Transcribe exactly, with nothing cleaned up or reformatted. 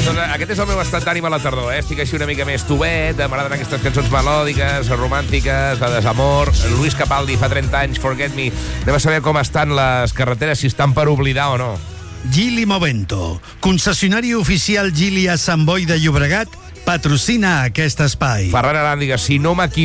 Doncs aquest és el meu estat d'ànima a la tardor, eh? Estic així una mica més tubet, m'agraden aquestes cançons melòdiques, romàntiques, de desamor. Luis Capaldi fa trenta anys, Forget Me. Anem a saber com estan les carreteres, si estan per oblidar o no. Gili Movento, concessionari oficial Gili a Sant Boi de Llobregat, patrocina aquest espai. Ferran Aràndiga, si no m'equivoco,